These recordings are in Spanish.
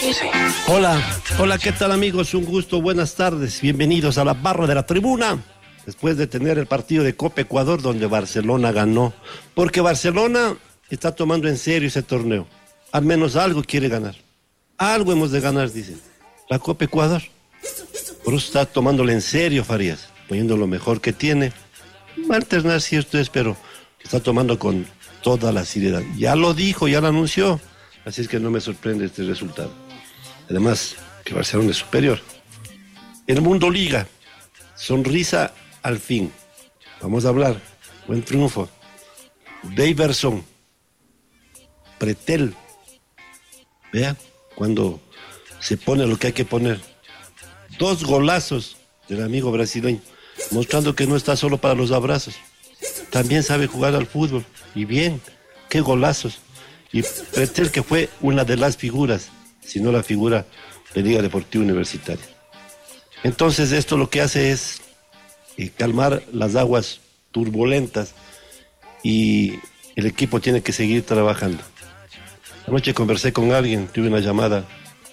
Sí. Hola, ¿qué tal amigos? Un gusto, buenas tardes. Bienvenidos a la barra de la tribuna. Después de tener el partido de Copa Ecuador donde Barcelona ganó. Porque Barcelona está tomando en serio ese torneo. Al menos algo quiere ganar. Algo hemos de ganar, dicen. La Copa Ecuador. Por eso está tomándolo en serio Farías. Poniendo lo mejor que tiene. Va a alternar, cierto es, pero está tomando con toda la seriedad. Ya lo dijo, ya lo anunció. Así es que no me sorprende este resultado. Además, que Barcelona es superior. El Mundo Liga. Sonrisa al fin. Vamos a hablar. Buen triunfo. Daverson. Pretel. Vean, cuando se pone lo que hay que poner. 2 golazos del amigo brasileño. Mostrando que no está solo para los abrazos. También sabe jugar al fútbol. Y bien, qué golazos. Y Pretel, que fue una de las figuras, si no la figura de Liga Deportiva Universitaria. Entonces esto lo que hace es calmar las aguas turbulentas y el equipo tiene que seguir trabajando. Anoche conversé con alguien, tuve una llamada,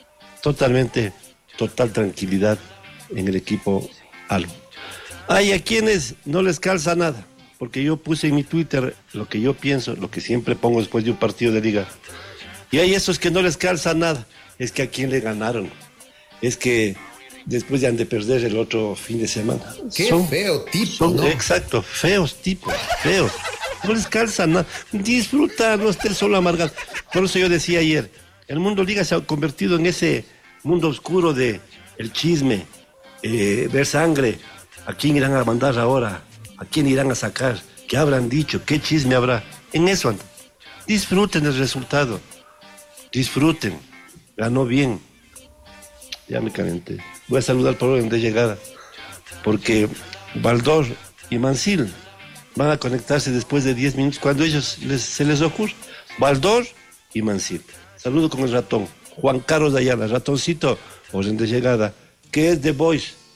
total tranquilidad en el equipo Albo. Hay a quienes no les calza nada, porque yo puse en mi Twitter lo que yo pienso, lo que siempre pongo después de un partido de liga. Y hay esos que no les calza nada, es que a quién le ganaron, es que después ya han de perder el otro fin de semana. Qué feo tipo, ¿no? Exacto, feos tipos, feos. No les calza nada. Disfruta, no estés solo amargado. Por eso yo decía ayer, el Mundo Liga se ha convertido en ese mundo oscuro de el chisme, ver sangre. ¿A quién irán a mandar ahora? ¿A quién irán a sacar? ¿Qué habrán dicho? ¿Qué chisme habrá? En eso andan. Disfruten el resultado. Disfruten. Ganó bien. Ya me calenté. Voy a saludar por orden de llegada. Porque Baldor y Mancil van a conectarse después de 10 minutos cuando ellos se les ocurre. Baldor y Mancil. Saludo con el ratón. Juan Carlos de Ayala, ratoncito, orden de llegada. ¿Qué es The Voice?